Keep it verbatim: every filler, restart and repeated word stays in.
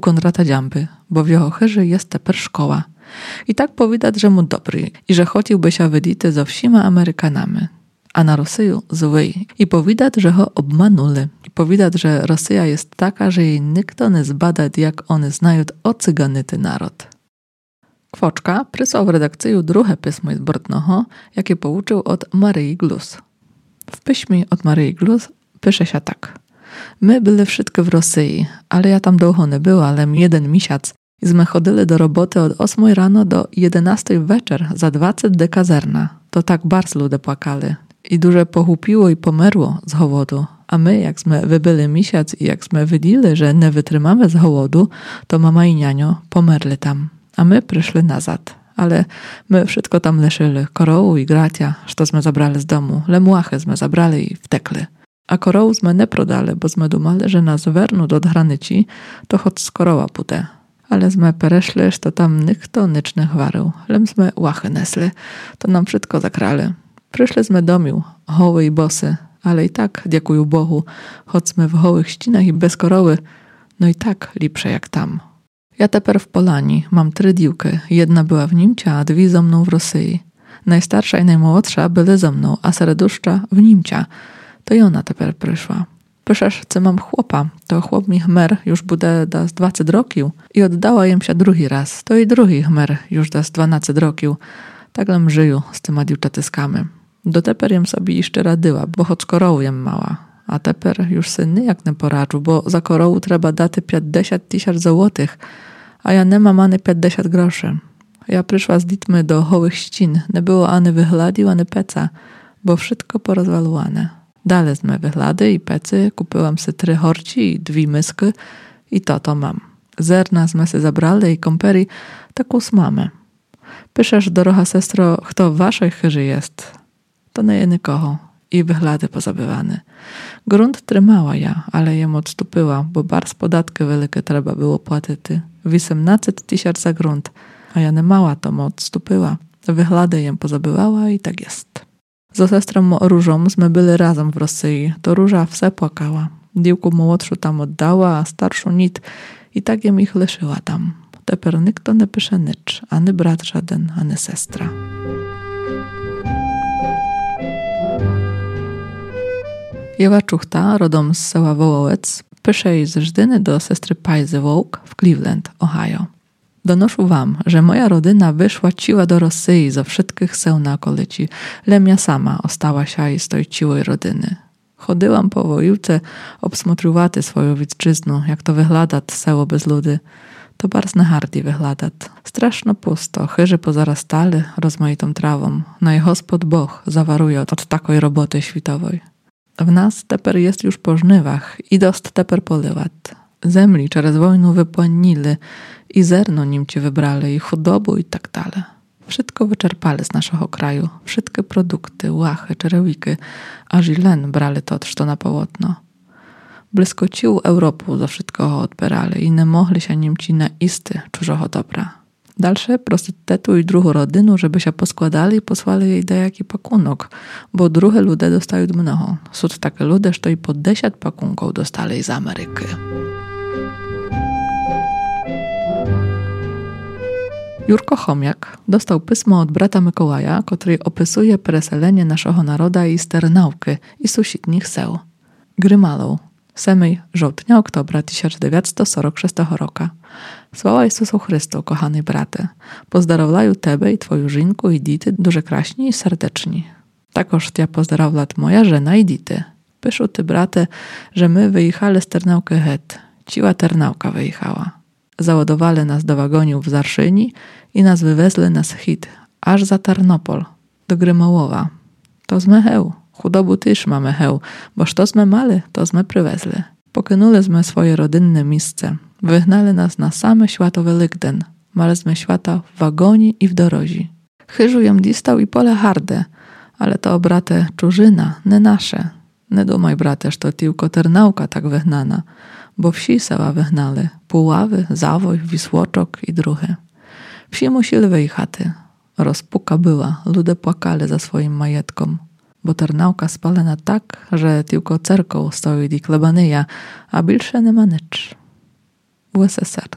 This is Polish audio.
Konrata Dziamby, bo w jeho chyży jest teper szkoła. I tak powidać, że mu dobry i że chciałby się wydity ze wsima Amerykanami, a na Rosyju zły. I powidać, że go obmanuli. I powidać, że Rosja jest taka, że jej nikt nie zbada, jak one znają o cyganyty naród. Kwoczka prysłał w redakcyju drugie pismo z Bortnoho, jakie pouczył od Maryi Glus. W piśmie od Maryi Glus pisze się tak. My byli wszystkie w Rosji, ale ja tam długo nie była, ale jeden miesiąc. I zme chodzili do roboty od ósmej rano do jedenastej wieczór za dwadzieścia de kazerna. To tak bardzo ludzie płakali. I duże pochupiło i pomerło z głodu. A my, jak sme wybyli miesiąc i jak sme widzieli, że nie wytrzymamy z głodu, to mama i nianio pomerli tam. A my przyszli nazad. Ale my wszystko tam leszyli. Korołu i gratia, co sme zabrali z domu. Lemłachy sme zabrali i wtekli. A korołu sme nie prodali, bo sme dumali, że nas wernu do granicy, to choć z koroła pute. Ale sme pereszli, to tam nikto nic nie chwarył. Lem sme łachy nesli, to nam wszystko zakrali. Przyszli sme domił, hoły i bosy, ale i tak, dziękuję Bogu, choć sme w hołych ścinach i bez koroły, no i tak lepsze jak tam. Ja teper w Polani mam trzy dziewki, jedna była w Nimcia, a dwie ze mną w Rosji. Najstarsza i najmłodsza były ze mną, a serduszcza w Nimcia. To i ona teper przyszła. Piszesz, co mam chłopa, to chłop mi chmer już bude da z dwadzieścia rokił i oddała jem się drugi raz, to i drugi chmer już da z dwanaście rokił. Taglem żyju z tyma dziewczatyskami. Do teper jem sobie jeszcze radyła, bo choć korołu jem mała, a teper już syny jak nie poradzu, bo za korołu trzeba daty pięćdziesiąt tysięcy złotych, a ja nie mam ani pięćdziesiąt groszy. Ja przyszła z ditmy do hołych ścin, nie było ani wychladił, ani peca, bo wszystko porozwaluwane. Dalej sme wychlady i pecy, kupiłam sobie trzy horci i dwie myski i to to mam. Zerna sme se zabrali i komperi taką mamy. Piszesz, doroga sestro, kto w waszej chyży jest? To nie je nikogo. I wychlady pozabywane. Grunt trzymała ja, ale jem odstupyła, bo bardzo podatki wielkie trzeba było płacić. osiemnaście tysięcy za grunt, a ja nie mała to mu odstupyła. Wychlady jem pozabywała i tak jest. Z sestrą Różą sme byli razem w Rosji. To Róża wse płakała. Dziewku młodszą tam oddała, a starszą nic. I tak jem ich leszyła tam. Teper nikt nie pisze nic, ani brat żaden, ani sestra. Jewa Czuchta, rodom z sela Wołołec, pisze jej z Żdyny do sestry Pajzy Wołk w Cleveland, Ohio. Donoszę wam, że moja rodzina wyszła ciła do Rosji ze wszystkich seł na okolici. Lemia sama ostała się i z tej ciłej rodziny. Chodziłam po wojówce obsmotrywaty swoją witczyznu, jak to wygląda seło bez ludy. To bardzo hardy wygląda. Straszno pusto, chyży pozarastali rozmaitą trawą. No i Gospod Boh zawaruje od takiej roboty świtowej. W nas teper jest już po żniwach i dost teper polywać. Zemli przez wojnę wypłynili i zerno Niemcy wybrali i chudobu i tak dalej. Wszystko wyczerpali z naszego kraju. Wszystkie produkty, łachy, czerewiki, aż i len brali to, co na połotno. Blisko cił Europę za wszystko odbierali i nie mogli się Niemcy na isty czużoho dobra. Dalsze prostytutu i drugą rodynu, żeby się poskładali i posłali jej dajaki pakunok, bo drugie ludzie dostają mnoho. Są takie ludzie, że i po dziesięć pakunków dostali z Ameryki. Jurko Chomiak dostał pismo od brata Mikołaja, który opisuje preselenie naszego naroda i sternałki i susitnich seł. Grymalow, ósmego żołtnia oktobra tysiąc dziewięćset czterdziestego szóstego roku. Sława Jezusu Chrystu, kochany brate, pozdrawляю Tebe i Twoją żynku i dity duże kraśni i serdeczni. Takoż ja pozdrawlat moja żena i dity. Pyszu Ty, brate, że my wyjechali z Ternałki het. Ciła Ternałka wyjechała. Załadowali nas do wagoniów w Zarszyni i nas wywezli na schit, aż za Tarnopol, do Grymołowa. To zme heł, chudobu też mamy heł, bo što sme mali, to sme przywezli. Pokynuli sme swoje rodzinne miejsce. Wygnali nas na same święto Wielkden. Maliśmy świata w wagonie i w dorozi. Chyżu jem distał i pole harde, ale to, brate, czużyna, nie nasze. Nie dumaj, brate, że to tylko Ternałka tak wygnana, bo wsi sela wygnali, Puławy, Zawoj, Wisłoczok i drugie. Wsi musieli wyjechać. Rozpuka była, ludzie płakali za swoim majetkom, bo Ternałka spalena tak, że tylko cerką stoi i klebanyja, a bilsze nie ma nic. U S S R.